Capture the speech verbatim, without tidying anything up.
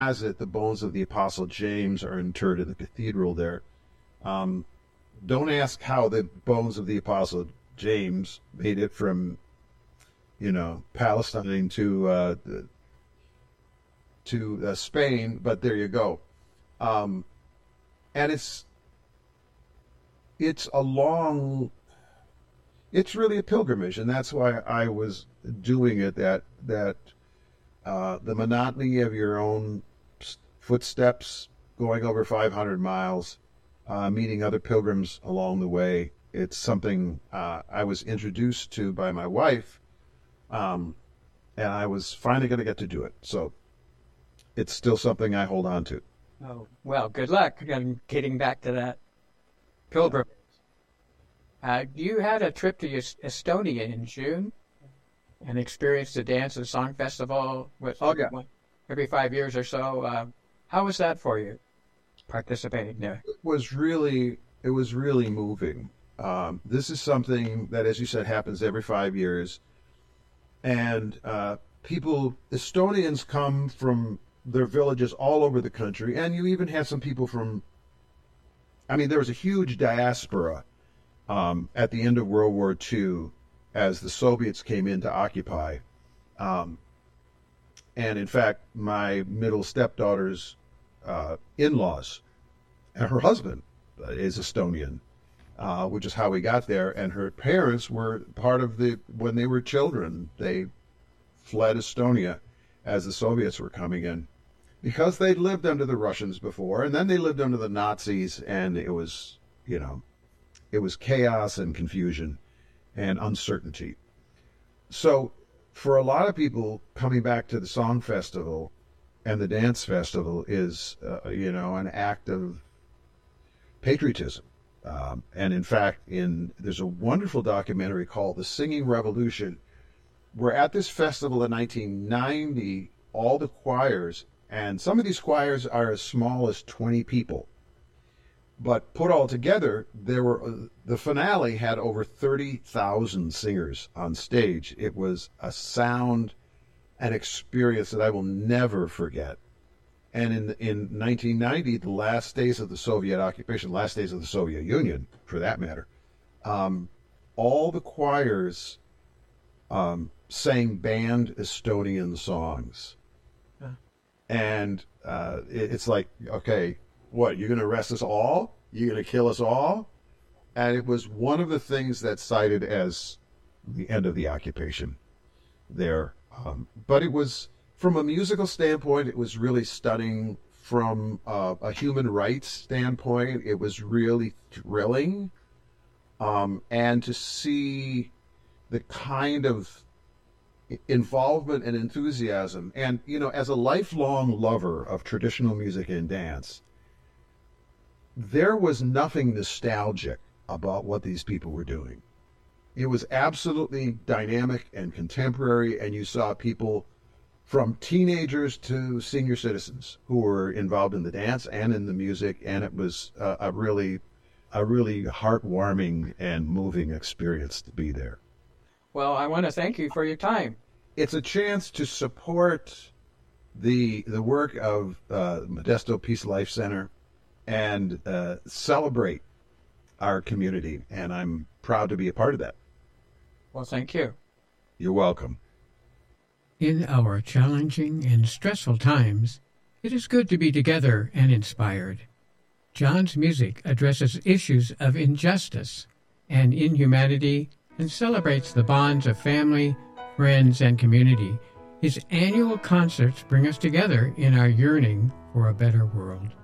has it the bones of the Apostle James are interred in the cathedral there. Um, don't ask how the bones of the Apostle James made it from, you know, Palestine to uh, to uh, Spain, but there you go. Um, and it's it's a long, it's really a pilgrimage, and that's why I was doing it. That that uh, the monotony of your own footsteps going over five hundred miles, uh, meeting other pilgrims along the way. It's something uh, I was introduced to by my wife, um, and I was finally going to get to do it. So it's still something I hold on to. Oh, well, good luck in getting back to that pilgrimage. Uh, you had a trip to Estonia in June and experienced the Dance and Song Festival with oh, yeah. every five years or so. Uh, how was that for you, participating there? It was really, it was really moving. Um, this is something that, as you said, happens every five years. And uh, people, Estonians come from their villages all over the country. And you even have some people from, I mean, there was a huge diaspora um, at the end of World War Two as the Soviets came in to occupy. Um, and in fact, my middle stepdaughter's uh, in-laws and her husband is Estonian. Uh, which is how we got there. And her parents were part of the, when they were children, they fled Estonia as the Soviets were coming in because they'd lived under the Russians before, and then they lived under the Nazis, and it was, you know, it was chaos and confusion and uncertainty. So for a lot of people, coming back to the Song Festival and the Dance Festival is, uh, you know, an act of patriotism. Um, and in fact, in there's a wonderful documentary called The Singing Revolution, where at this festival in nineteen ninety, all the choirs, and some of these choirs are as small as twenty people, but put all together, there were uh, the finale had over thirty thousand singers on stage. It was a sound and experience that I will never forget. And in in nineteen ninety, the last days of the Soviet occupation, last days of the Soviet Union, for that matter, um, all the choirs um, sang banned Estonian songs. Yeah. And uh, it, it's like, okay, what, you're going to arrest us all? You're going to kill us all? And it was one of the things that's cited as the end of the occupation there. Um, but it was... From a musical standpoint, it was really stunning. From uh, a human rights standpoint, it was really thrilling. Um, and to see the kind of involvement and enthusiasm. And, you know, as a lifelong lover of traditional music and dance, there was nothing nostalgic about what these people were doing. It was absolutely dynamic and contemporary, and you saw people from teenagers to senior citizens who were involved in the dance and in the music, and it was uh, a really, a really heartwarming and moving experience to be there. Well, I want to thank you for your time. It's a chance to support the the work of uh, Modesto Peace Life Center and uh, celebrate our community, and I'm proud to be a part of that. Well, thank you. You're welcome. In our challenging and stressful times, it is good to be together and inspired. John's music addresses issues of injustice and inhumanity and celebrates the bonds of family, friends, and community. His annual concerts bring us together in our yearning for a better world.